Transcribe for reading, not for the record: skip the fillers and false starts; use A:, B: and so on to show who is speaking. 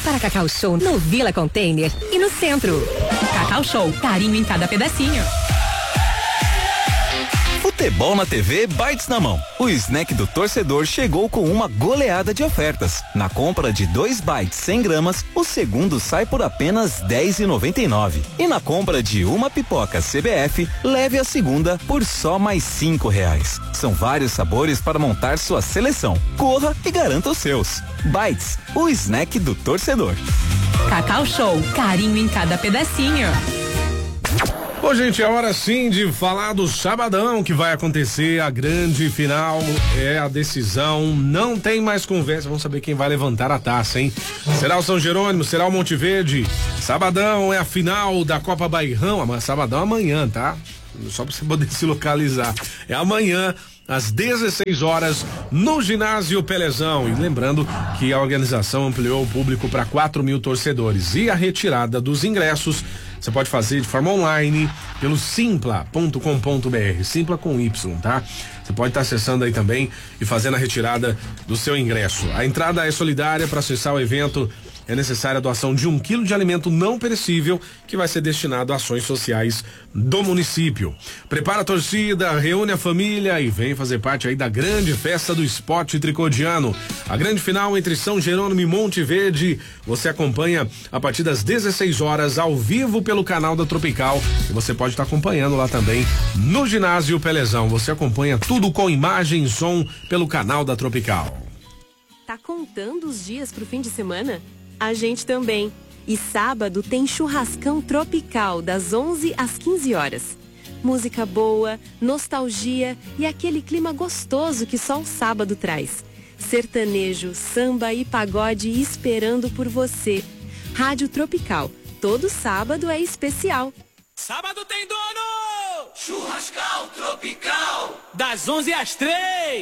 A: para Cacau Show no Vila Container e no centro. Cacau Show, carinho em cada pedacinho.
B: Futebol na TV, Bites na mão. O snack do torcedor chegou com uma goleada de ofertas. Na compra de 2 bites 100 gramas, o segundo sai por apenas R$10,99. E na compra de uma pipoca CBF, leve a segunda por só mais R$5. São vários sabores para montar sua seleção. Corra e garanta os seus. Bites, o snack do torcedor.
A: Cacau Show, carinho em cada pedacinho.
C: Bom, gente, é hora sim de falar do sabadão que vai acontecer, a grande final, a decisão, não tem mais conversa, vamos saber quem vai levantar a taça, hein? Será o São Jerônimo, será o Monte Verde? Sabadão é a final da Copa Bairrão, sabadão amanhã, tá? Só pra você poder se localizar, é amanhã, às 16 horas, no ginásio Pelezão. E lembrando que a organização ampliou o público para 4.000 torcedores. E a retirada dos ingressos você pode fazer de forma online pelo simpla.com.br, Simpla com Y, tá? Você pode estar acessando aí também e fazendo a retirada do seu ingresso. A entrada é solidária. Para acessar o evento é necessária a doação de 1 quilo de alimento não perecível que vai ser destinado a ações sociais do município. Prepara a torcida, reúne a família e vem fazer parte aí da grande festa do esporte tricodiano. A grande final entre São Jerônimo e Monte Verde, você acompanha a partir das 16 horas ao vivo pelo canal da Tropical e você pode estar acompanhando lá também no ginásio Pelezão. Você acompanha tudo com imagem e som pelo canal da Tropical.
D: Tá contando os dias pro fim de semana? A gente também. E sábado tem churrascão tropical das 11 às 15 horas. Música boa, nostalgia e aquele clima gostoso que só o sábado traz. Sertanejo, samba e pagode esperando por você. Rádio Tropical. Todo sábado é especial.
E: Sábado tem dono! Churrascão Tropical! Das 11 às 3!